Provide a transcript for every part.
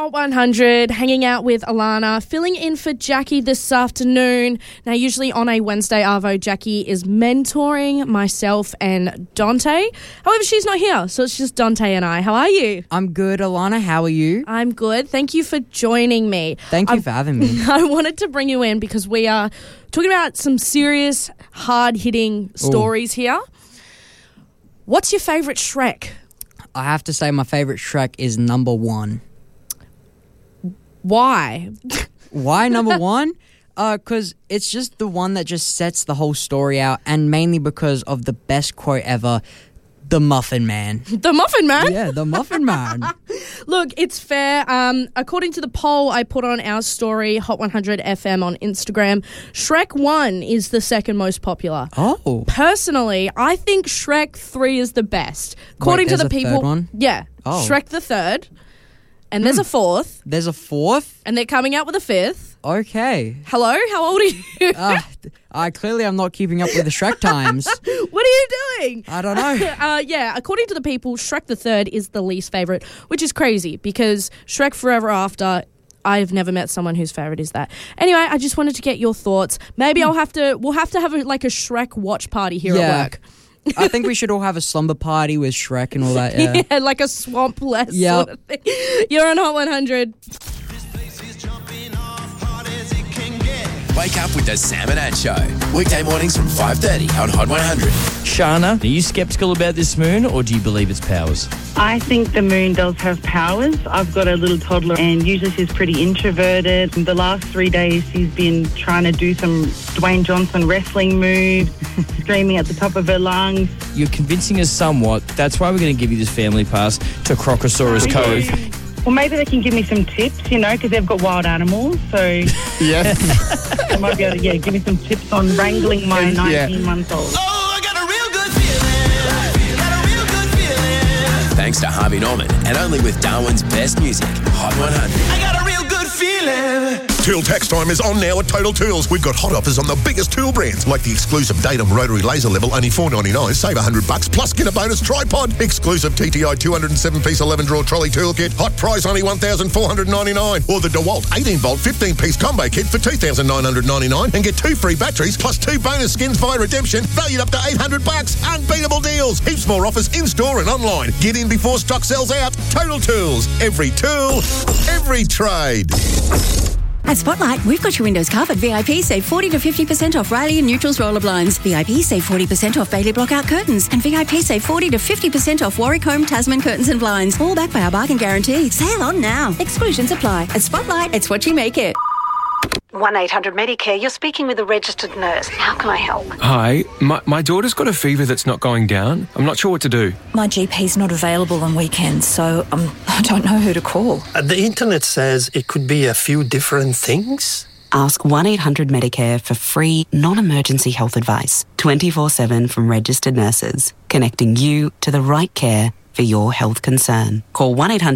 Hot 100, hanging out with Alana, filling in for Jackie this afternoon. Now, usually on a Wednesday Arvo, Jackie is mentoring myself and Dante. However, she's not here, so it's just Dante and I. How are you? I'm good, Alana. How are you? I'm good. Thank you for joining me. Thank you for having me. I wanted to bring you in because we are talking about some serious, hard-hitting stories here. What's your favourite Shrek? I have to say my favourite Shrek is number 1. Why? Why number 1? Because it's just the one that just sets the whole story out, and mainly because of the best quote ever, the Muffin Man. The Muffin Man? Yeah, the Muffin Man. Look, it's fair. According to the poll I put on our story, Hot 100 FM on Instagram, Shrek 1 is the second most popular. Oh. Personally, I think Shrek 3 is the best. According to the people. Third one? Yeah. Oh. Shrek the third. And there's a fourth. There's a fourth? And they're coming out with a fifth. Okay. Hello? How old are you? I clearly am not keeping up with the Shrek times. What are you doing? I don't know. Yeah, according to the people, Shrek the Third is the least favourite, which is crazy because Shrek Forever After, I've never met someone whose favourite is that. Anyway, I just wanted to get your thoughts. Maybe we'll have to have a Shrek watch party here at work. I think we should all have a slumber party with Shrek and all that. Yeah, yeah, like a swamp-less sort of thing. You're on Hot 100. Wake up with the Sam and Ad Show. Weekday mornings from 5:30 on Hot 100. Shana, are you sceptical about this moon or do you believe its powers? I think the moon does have powers. I've got a little toddler and usually she's pretty introverted. The last 3 days she's been trying to do some Dwayne Johnson wrestling moves, screaming at the top of her lungs. You're convincing us somewhat. That's why we're going to give you this family pass to Crocosaurus Cove. Well, maybe they can give me some tips, because they've got wild animals. So Yeah. they might be able to give me some tips on wrangling my 19-month-old. Oh, I got a real good feeling. Got a real good feeling. Thanks to Harvey Norman and only with Darwin's best music, Hot 100. I got a real good feeling. Tool tax time is on now at Total Tools. We've got hot offers on the biggest tool brands, like the exclusive Datum rotary laser level, only $4.99. Save $100 plus get a bonus tripod. Exclusive TTI 207-piece 11-drawer trolley toolkit. Hot price only $1,499. Or the DeWalt 18-volt 15-piece combo kit for $2,999 and get 2 free batteries plus 2 bonus skins via redemption, valued up to $800. Unbeatable deals. Heaps more offers in-store and online. Get in before stock sells out. Total Tools. Every tool, every trade. At Spotlight, we've got your windows covered. VIP save 40 to 50% off Riley and Neutrals roller blinds. VIP save 40% off Bailey Blockout curtains. And VIP save 40 to 50% off Warwick Home Tasman curtains and blinds. All backed by our bargain guarantee. Sale on now. Exclusions apply. At Spotlight, it's what you make it. 1-800-Medicare, you're speaking with a registered nurse. How can I help? Hi, my daughter's got a fever that's not going down. I'm not sure what to do. My GP's not available on weekends, so I don't know who to call. The internet says it could be a few different things. Ask 1-800-Medicare for free, non-emergency health advice, 24/7 from registered nurses, connecting you to the right care for your health concern. Call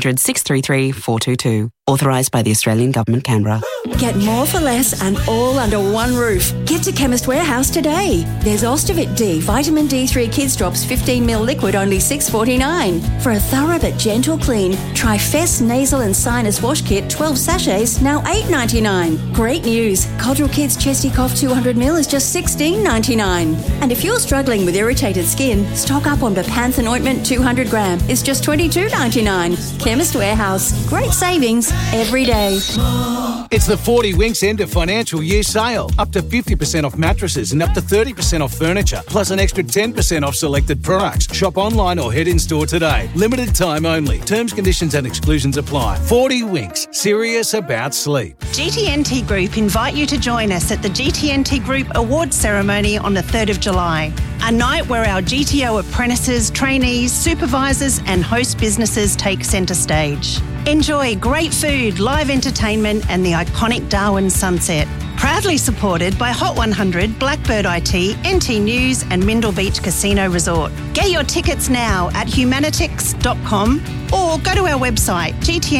1-800-633-422. Authorised by the Australian Government, Canberra. Get more for less and all under one roof. Get to Chemist Warehouse today. There's Ostavit D, Vitamin D3 Kids Drops 15ml liquid, only $6.49. For a thorough but gentle clean, try Fess Nasal and Sinus Wash Kit, 12 sachets, now $8.99. Great news. Codral Kids Chesty Cough 200ml is just $16.99. And if you're struggling with irritated skin, stock up on Bepanthen Ointment 200 gram. It's just $22.99. Chemist Warehouse. Great savings every day. It's the 40 Winks end of financial year sale. Up to 50% off mattresses and up to 30% off furniture, plus an extra 10% off selected products. Shop online or head in store today. Limited time only. Terms, conditions and exclusions apply. 40 Winks. Serious about sleep. GTNT Group invite you to join us at the GTNT Group Awards Ceremony on the 3rd of July. A night where our GTO apprentices, trainees, supervisors and host businesses take centre stage. Enjoy great food, live entertainment and the iconic Darwin sunset. Proudly supported by Hot 100, Blackbird IT, NT News and Mindle Beach Casino Resort. Get your tickets now at humanitix.com or go to our website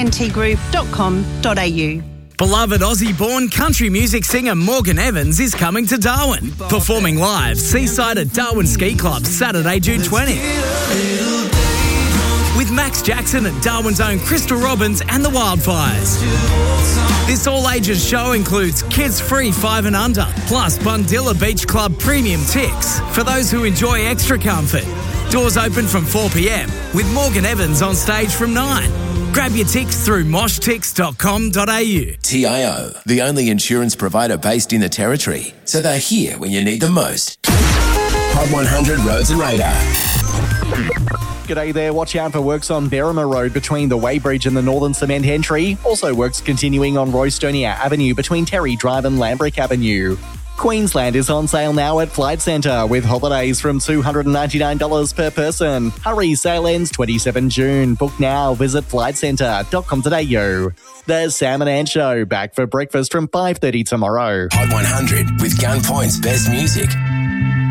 gtntgroup.com.au. Beloved Aussie-born country music singer Morgan Evans is coming to Darwin, performing live seaside at Darwin Ski Club Saturday, June 20th. with Max Jackson and Darwin's own Crystal Robbins and the Wildfires. This all-ages show includes kids free 5 and under, plus Bundilla Beach Club premium ticks for those who enjoy extra comfort. Doors open from 4 p.m, with Morgan Evans on stage from 9. Grab your ticks through moshtix.com.au. TIO, the only insurance provider based in the Territory, so they're here when you need them most. Hot 100 Roads and Radar. G'day there. Watch out for works on Berrima Road between the Weybridge and the Northern Cement entry. Also works continuing on Roystonia Avenue between Terry Drive and Lambrick Avenue. Queensland is on sale now at Flight Centre with holidays from $299 per person. Hurry, sale ends 27 June. Book now. Visit flightcentre.com.au. The Sam and Ann Show back for breakfast from 5:30 tomorrow. Hot 100 with Gunpoint's best music.